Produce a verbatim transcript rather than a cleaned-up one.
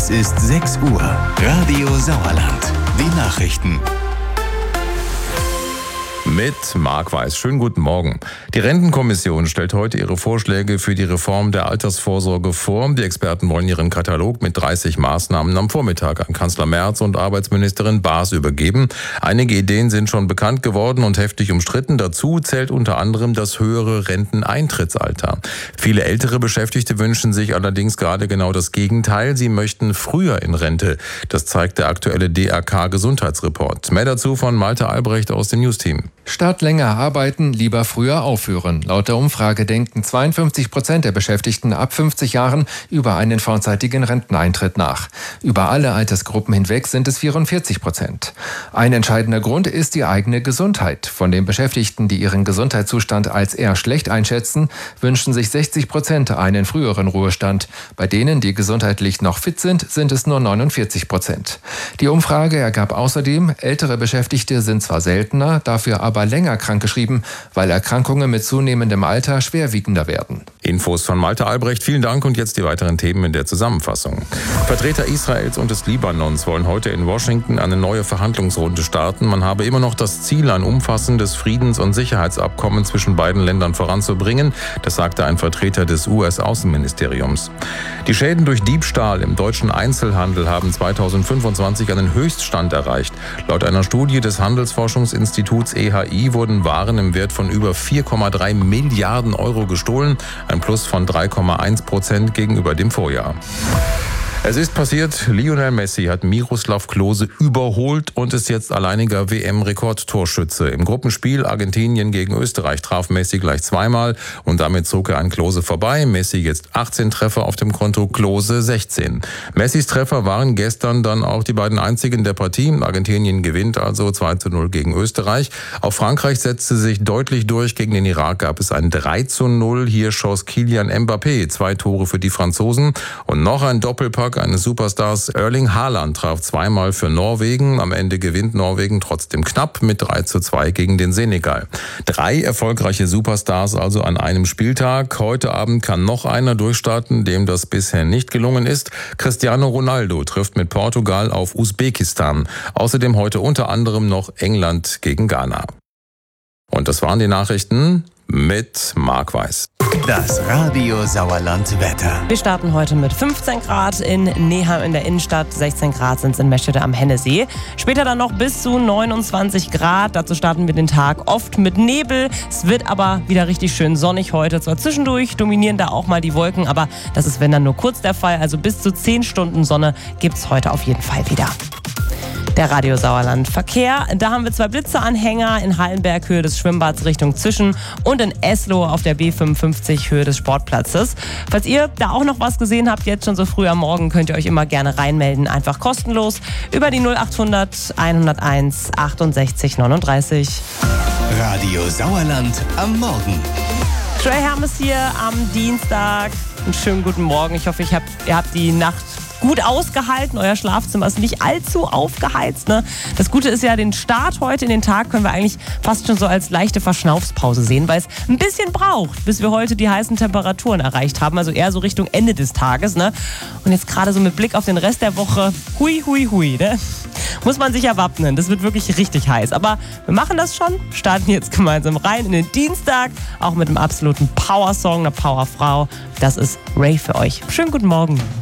Es ist sechs Uhr. Radio Sauerland. Die Nachrichten. Mit Marc Weiß. Schönen guten Morgen. Die Rentenkommission stellt heute ihre Vorschläge für die Reform der Altersvorsorge vor. Die Experten wollen ihren Katalog mit dreißig Maßnahmen am Vormittag an Kanzler Merz und Arbeitsministerin Baas übergeben. Einige Ideen sind schon bekannt geworden und heftig umstritten. Dazu zählt unter anderem das höhere Renteneintrittsalter. Viele ältere Beschäftigte wünschen sich allerdings gerade genau das Gegenteil. Sie möchten früher in Rente. Das zeigt der aktuelle D R K-Gesundheitsreport. Mehr dazu von Malte Albrecht aus dem News-Team. Statt länger arbeiten, lieber früher aufhören. Laut der Umfrage denken zweiundfünfzig Prozent der Beschäftigten ab fünfzig Jahren über einen vorzeitigen Renteneintritt nach. Über alle Altersgruppen hinweg sind es vierundvierzig Prozent. Ein entscheidender Grund ist die eigene Gesundheit. Von den Beschäftigten, die ihren Gesundheitszustand als eher schlecht einschätzen, wünschen sich sechzig Prozent einen früheren Ruhestand. Bei denen, die gesundheitlich noch fit sind, sind es nur neunundvierzig Prozent. Die Umfrage ergab außerdem, ältere Beschäftigte sind zwar seltener, dafür aber länger krankgeschrieben, weil Erkrankungen mit zunehmendem Alter schwerwiegender werden. Infos von Malte Albrecht. Vielen Dank und jetzt die weiteren Themen in der Zusammenfassung. Vertreter Israels und des Libanons wollen heute in Washington eine neue Verhandlungsrunde starten. Man habe immer noch das Ziel, ein umfassendes Friedens- und Sicherheitsabkommen zwischen beiden Ländern voranzubringen. Das sagte ein Vertreter des U S-Außenministeriums. Die Schäden durch Diebstahl im deutschen Einzelhandel haben zweitausendfünfundzwanzig einen Höchststand erreicht. Laut einer Studie des Handelsforschungsinstituts E H I wurden Waren im Wert von über vier Komma drei Milliarden Euro gestohlen, ein Plus von drei Komma eins Prozent gegenüber dem Vorjahr. Es ist passiert, Lionel Messi hat Miroslav Klose überholt und ist jetzt alleiniger W M-Rekordtorschütze. Im Gruppenspiel Argentinien gegen Österreich traf Messi gleich zweimal und damit zog er an Klose vorbei. Messi jetzt achtzehn Treffer auf dem Konto, Klose sechzehn. Messis Treffer waren gestern dann auch die beiden einzigen der Partie. Argentinien gewinnt also zwei zu null gegen Österreich. Auch Frankreich setzte sich deutlich durch. Gegen den Irak gab es ein drei zu null. Hier schoss Kylian Mbappé zwei Tore für die Franzosen und noch ein Doppelpack eines Superstars. Erling Haaland traf zweimal für Norwegen. Am Ende gewinnt Norwegen trotzdem knapp mit drei zu zwei gegen den Senegal. Drei erfolgreiche Superstars also an einem Spieltag. Heute Abend kann noch einer durchstarten, dem das bisher nicht gelungen ist. Cristiano Ronaldo trifft mit Portugal auf Usbekistan. Außerdem heute unter anderem noch England gegen Ghana. Und das waren die Nachrichten mit Marc Weiß. Das Radio Sauerland Wetter. Wir starten heute mit fünfzehn Grad in Neheim in der Innenstadt, sechzehn Grad sind es in Meschede am Hennesee. Später dann noch bis zu neunundzwanzig Grad. Dazu starten wir den Tag oft mit Nebel. Es wird aber wieder richtig schön sonnig heute. Zwar zwischendurch dominieren da auch mal die Wolken, aber das ist wenn dann nur kurz der Fall. Also bis zu zehn Stunden Sonne gibt es heute auf jeden Fall wieder. Der Radio Sauerland Verkehr. Da haben wir zwei Blitzeanhänger in Hallenberg Höhe des Schwimmbads Richtung Zischen und in Esloh auf der B fünfundfünfzig Höhe des Sportplatzes. Falls ihr da auch noch was gesehen habt, jetzt schon so früh am Morgen, könnt ihr euch immer gerne reinmelden. Einfach kostenlos über die null achthundert hunderteins achtundsechzig neununddreißig. Radio Sauerland am Morgen. Trey Hermes hier am Dienstag. Einen schönen guten Morgen. Ich hoffe, ich hab, ihr habt die Nacht gut ausgehalten. Euer Schlafzimmer ist nicht allzu aufgeheizt. Ne? Das Gute ist ja, den Start heute in den Tag können wir eigentlich fast schon so als leichte Verschnaufspause sehen, weil es ein bisschen braucht, bis wir heute die heißen Temperaturen erreicht haben. Also eher so Richtung Ende des Tages. Ne? Und jetzt gerade so mit Blick auf den Rest der Woche, hui, hui, hui. Ne? Muss man sich ja wappnen. Das wird wirklich richtig heiß. Aber wir machen das schon, starten jetzt gemeinsam rein in den Dienstag, auch mit einem absoluten Power-Song, einer Powerfrau. Das ist Ray für euch. Schönen guten Morgen.